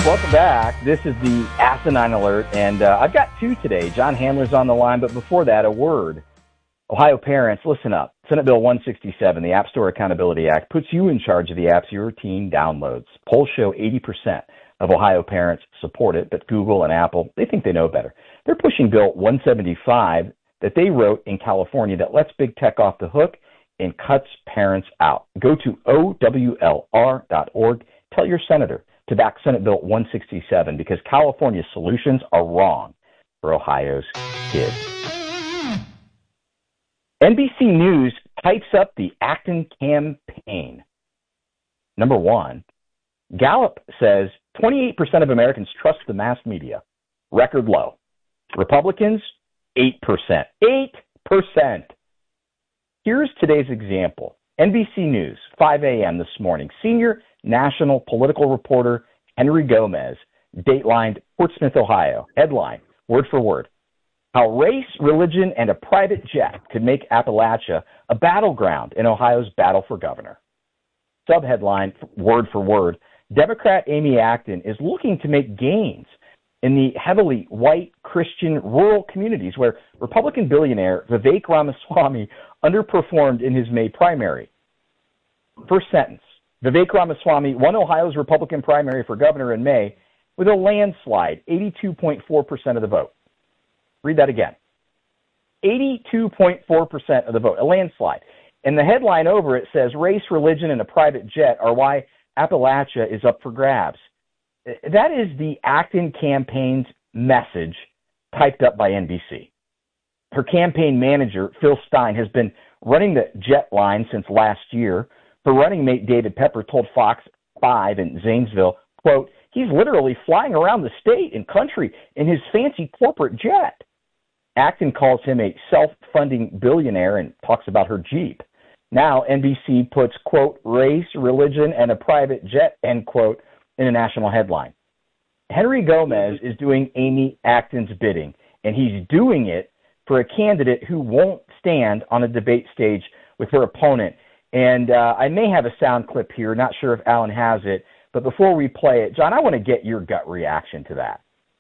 Welcome back. This is the Asinine Alert, and I've got two today. John Handler's on the line, but before that, a word. Ohio parents, listen up. Senate Bill 167, the App Store Accountability Act, puts you in charge of the apps your teen downloads. Polls show 80% of Ohio parents support it, but Google and Apple, they think they know better. They're pushing Bill 175 that they wrote in California that lets big tech off the hook and cuts parents out. Go to OWLR.org. Tell your senator to back Senate Bill 167 because California's solutions are wrong for Ohio's kids. NBC News types up the Acton campaign. Number one, Gallup says 28% of Americans trust the mass media. Record low. Republicans, 8%. 8%. Here's today's example. NBC News, 5 a.m. this morning. Senior national political reporter Henry Gomez, datelined Portsmouth, Ohio. Headline, word for word. How race, religion, and a private jet could make Appalachia a battleground in Ohio's battle for governor. Subheadline, word for word, Democrat Amy Acton is looking to make gains in the heavily white Christian rural communities where Republican billionaire Vivek Ramaswamy underperformed in his May primary. First sentence, Vivek Ramaswamy won Ohio's Republican primary for governor in May with a landslide, 82.4% of the vote. Read that again. 82.4% of the vote, a landslide. And the headline over it says, race, religion, and a private jet are why Appalachia is up for grabs. That is the Acton campaign's message typed up by NBC. Her campaign manager, Phil Stein, has been running the jet line since last year. Her running mate, David Pepper, told Fox 5 in Zanesville, quote, he's literally flying around the state and country in his fancy corporate jet. Acton calls him a self-funding billionaire and talks about her Jeep. Now NBC puts, quote, race, religion, and a private jet, end quote, in a national headline. Henry Gomez is doing Amy Acton's bidding, and he's doing it for a candidate who won't stand on a debate stage with her opponent. And I may have a sound clip here, not sure if Alan has it, but before we play it, John, I want to get your gut reaction to that.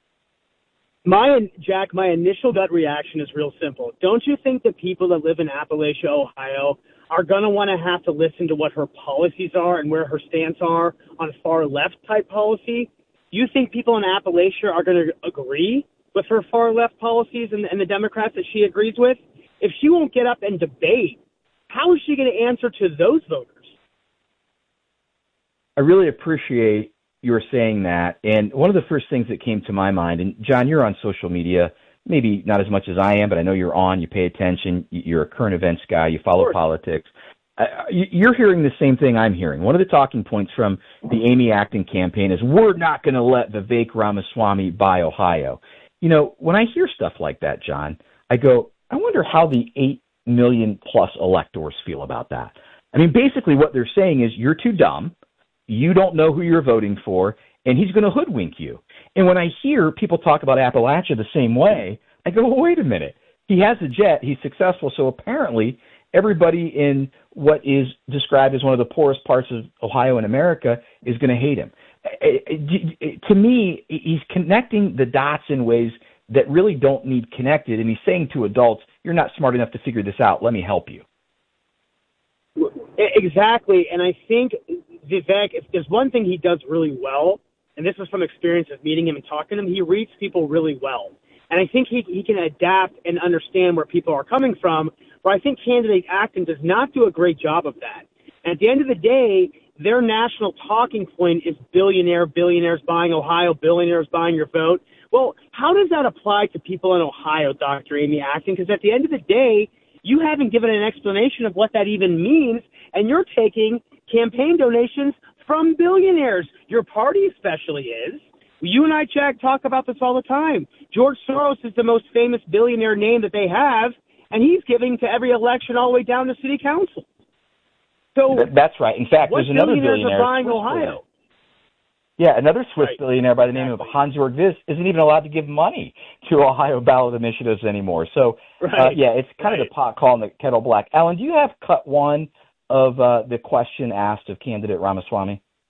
Jack, my initial gut reaction is real simple. Don't you think the people that live in Appalachia, Ohio, are going to want to have to listen to what her policies are and where her stance are on far left type policy? You think people in Appalachia are going to agree with her far left policies and the Democrats that she agrees with? If she won't get up and debate, how is she going to answer to those voters? I really appreciate your saying that. And one of the first things that came to my mind, and John, you're on social media, maybe not as much as I am, but I know you're on, you pay attention, you're a current events guy, you follow politics. You're hearing the same thing I'm hearing. One of the talking points from the Amy Acton campaign is we're not going to let Vivek Ramaswamy buy Ohio. You know, when I hear stuff like that, John, I go, I wonder how the 8 million plus electors feel about that. I mean, basically what they're saying is you're too dumb, you don't know who you're voting for, and he's going to hoodwink you. And when I hear people talk about Appalachia the same way, I go, well, wait a minute. He has a jet, he's successful, so apparently everybody in what is described as one of the poorest parts of Ohio and America is going to hate him. To me, he's connecting the dots in ways that really don't need connected, and he's saying to adults, you're not smart enough to figure this out, let me help you. Exactly, and I think Vivek, if there's one thing he does really well, and this is from experience of meeting him and talking to him, he reads people really well. And I think he can adapt and understand where people are coming from, but I think candidate Acton does not do a great job of that. And at the end of the day, their national talking point is billionaires buying Ohio, billionaires buying your vote. Well, how does that apply to people in Ohio, Dr. Amy Acton? Because at the end of the day, you haven't given an explanation of what that even means, and you're taking campaign donations from billionaires. Your party especially is. You and I, Jack, talk about this all the time. George Soros is the most famous billionaire name that they have, and he's giving to every election all the way down to city council. So that's right. In fact, there's another billionaire. Buying Ohio? Yeah, another Swiss billionaire by the name of Hans-Jörg Wyss isn't even allowed to give money to Ohio ballot initiatives anymore. So, it's kind of the pot calling the kettle black. Alan, do you have cut one of the question asked of candidate Ramaswamy?